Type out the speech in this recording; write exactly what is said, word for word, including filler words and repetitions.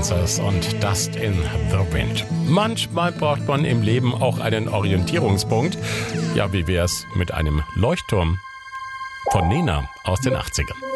Dancers und Dust in the Wind. Manchmal braucht man im Leben auch einen Orientierungspunkt. Ja, wie wär's mit einem Leuchtturm? Von Nena aus den achtzigern.